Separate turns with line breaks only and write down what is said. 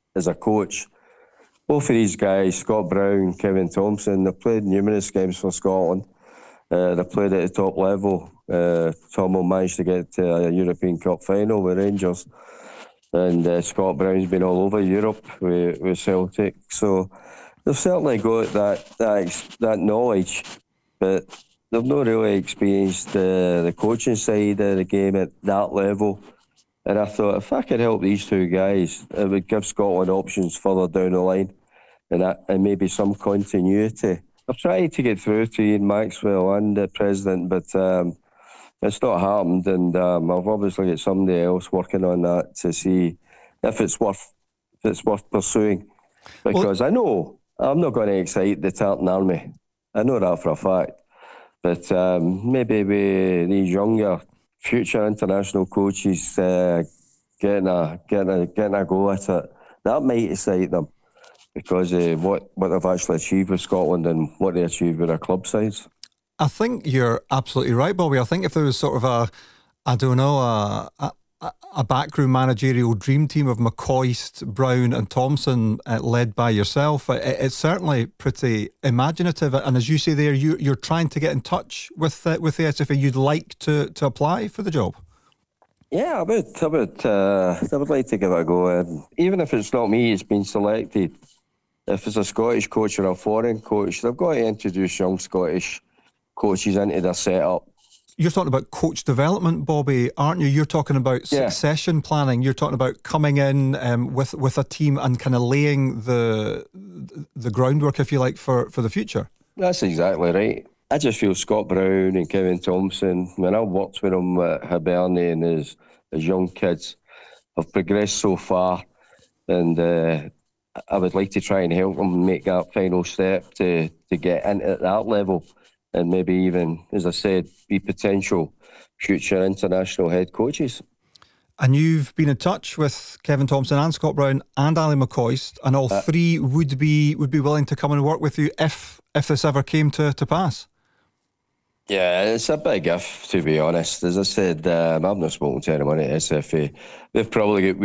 as a coach. Both of these guys, Scott Brown, Kevin Thompson, they've played numerous games for Scotland. They played at the top level. Tomo managed to get to a European Cup final with Rangers. And Scott Brown's been all over Europe with Celtic. So they've certainly got that knowledge, but they've not really experienced the coaching side of the game at that level. And I thought, if I could help these two guys, it would give Scotland options further down the line and maybe some continuity. I've tried to get through to Ian Maxwell and the president, but it's not happened, and I've obviously got somebody else working on that to see if it's worth pursuing. Because I know I'm not going to excite the Tartan Army. I know that for a fact. But maybe with these younger future international coaches getting a go at it, that might excite them because of what they've actually achieved with Scotland and what they achieved with their club sides.
I think you're absolutely right, Bobby. I think if there was sort of a backroom managerial dream team of McCoist, Brown and Thompson led by yourself, it's certainly pretty imaginative. And as you say there, you're trying to get in touch with the SFA. You'd like to apply for the job?
Yeah, I would like to give it a go. Even if it's not me, it's been selected. If it's a Scottish coach or a foreign coach, they've got to introduce young Scottish coaches into their setup.
You're talking about coach development, Bobby, aren't you? You're talking about succession planning. You're talking about coming in with a team and kind of laying the groundwork, if you like, for the future.
That's exactly right. I just feel Scott Brown and Kevin Thompson, when I worked with them at Hibernia and as young kids, have progressed so far, and I would like to try and help them make that final step to get into that level. And maybe even, as I said, be potential future international head coaches.
And you've been in touch with Kevin Thompson and Scott Brown and Ali McCoist, and all three would be willing to come and work with you if this ever came to pass.
Yeah, it's a big if, to be honest. As I said, I've not spoken to anyone at SFA. They've probably got